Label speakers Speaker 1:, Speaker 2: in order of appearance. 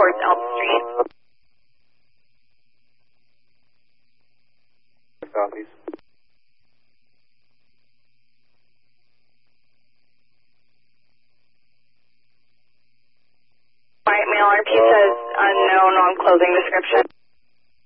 Speaker 1: towards Elm Street.
Speaker 2: Southeast.
Speaker 1: White male, our pizza is unknown on clothing description.